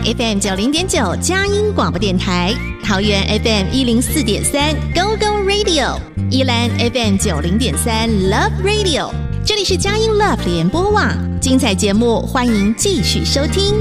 FM 90.9佳音广播电台，桃园 FM 104.3 Go Go Radio， 宜兰 FM 90.3 Love Radio。这里是佳音 Love 联播网，精彩节目欢迎继续收听。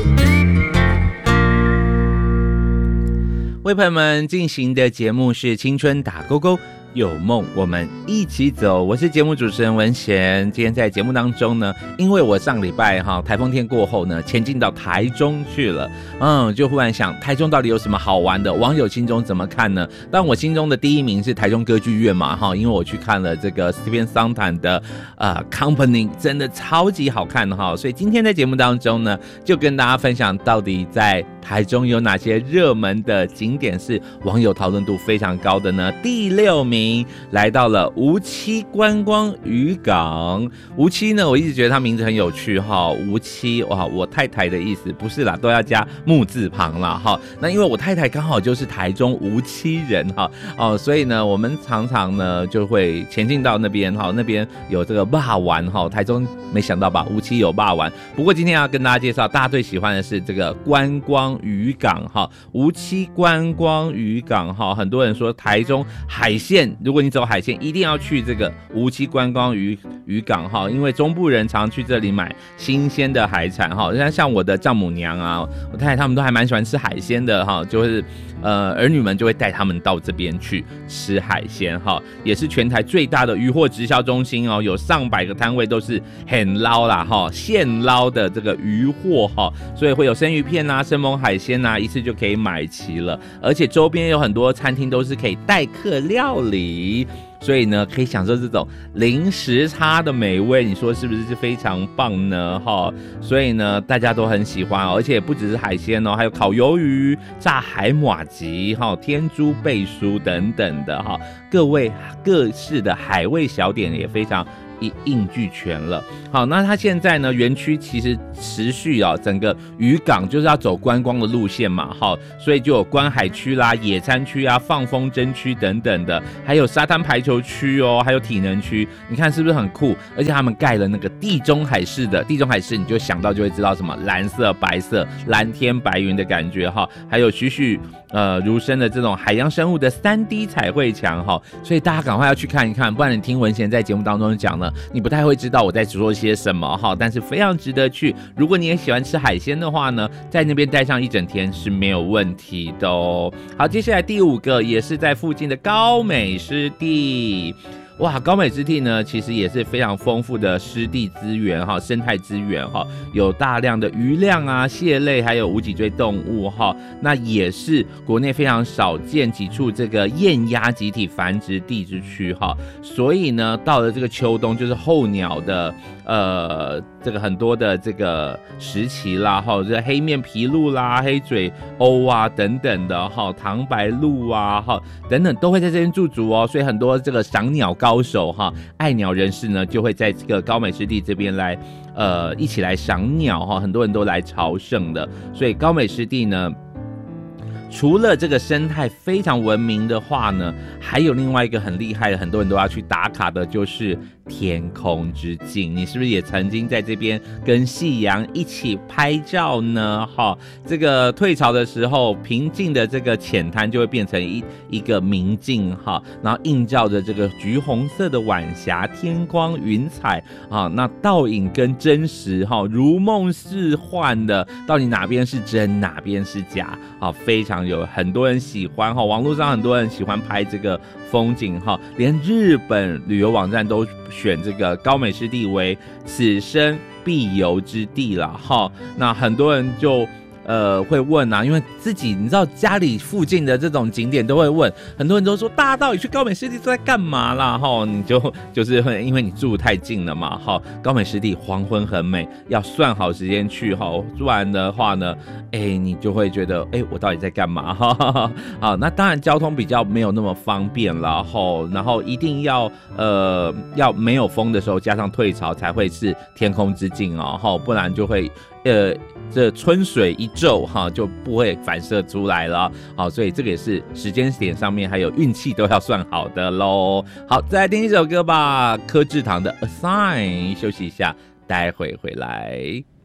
为朋友们进行的节目是青春打勾勾，有梦我们一起走，我是节目主持人文贤。今天在节目当中呢，因为我上礼拜台风天过后呢，前进到台中去了，就忽然想台中到底有什么好玩的，网友心中怎么看呢？但我心中的第一名是台中歌剧院嘛，因为我去看了这个 Stephen Sondheim 的Company， 真的超级好看所以今天在节目当中呢，就跟大家分享到底在台中有哪些热门的景点是网友讨论度非常高的呢？第6名来到了梧栖观光渔港。梧栖呢，我一直觉得它名字很有趣梧栖，哇，我太太的意思不是啦，都要加木字旁啦那因为我太太刚好就是台中梧栖人所以呢，我们常常呢就会前进到那边那边有这个肉丸台中没想到吧，梧栖有肉丸。不过今天要跟大家介绍，大家最喜欢的是这个观光渔港梧栖观光渔港很多人说台中海线，如果你走海线一定要去这个梧栖观光渔港因为中部人常去这里买新鲜的海产像我的丈母娘我太太他们都还蛮喜欢吃海鲜的就是儿女们就会带他们到这边去吃海鲜也是全台最大的渔货直销中心有上百个摊位都是很捞啦现捞的这个渔货所以会有生鱼片生猛海鲜一次就可以买齐了，而且周边有很多餐厅都是可以代客料理，所以呢可以享受这种零时差的美味，你说是不是非常棒呢所以呢大家都很喜欢而且不只是海鲜还有烤鱿鱼、炸海马吉天珠贝酥等等的各式的海味小点也非常一应俱全了。好，那它现在呢，园区其实持续整个渔港就是要走观光的路线嘛，所以就有观海区啦、野餐区放风筝区等等的，还有沙滩排球区还有体能区，你看是不是很酷？而且他们盖了那个地中海式，你就想到就会知道什么蓝色、白色、蓝天白云的感觉还有栩栩如生的这种海洋生物的3D 彩绘墙所以大家赶快要去看一看，不然你听文贤在节目当中讲呢，你不太会知道我在说些什么但是非常值得去。如果你也喜欢吃海鲜的话呢，在那边待上一整天是没有问题的好，接下来第5个也是在附近的高美湿地。哇，高美湿地呢，其实也是非常丰富的湿地资源生态资源有大量的鱼量蟹类，还有无脊椎动物那也是国内非常少见几处这个雁鸭集体繁殖地之区所以呢，到了这个秋冬，就是候鸟的这个很多的这个时期啦这黑面琵鹭啦、黑嘴鸥等等的唐白鹭等等都会在这边驻足所以很多这个赏鸟高手爱鸟人士呢，就会在这个高美湿地这边来一起来赏鸟很多人都来朝圣的。所以高美湿地呢，除了这个生态非常闻名的话呢，还有另外一个很厉害的，很多人都要去打卡的，就是天空之镜。你是不是也曾经在这边跟夕阳一起拍照呢？这个退潮的时候，平静的这个浅滩就会变成一个明镜然后映照着这个橘红色的晚霞、天光、云彩那倒影跟真实如梦似幻的，到底哪边是真，哪边是假非常有很多人喜欢网络上很多人喜欢拍这个风景连日本旅游网站都选这个高美湿地为此生必游之地了那很多人就会问因为自己你知道家里附近的这种景点都会问，很多人都说大家到底去高美湿地都在干嘛啦你就是因为你住太近了嘛高美湿地黄昏很美，要算好时间去不然的话呢你就会觉得我到底在干嘛好，那当然交通比较没有那么方便啦然后一定要没有风的时候加上退潮才会是天空之镜不然就会这春水一骤就不会反射出来了所以这个也是时间点上面还有运气都要算好的咯。好，再来听一首歌吧，柯智堂的 A Sign， 休息一下，待会回来。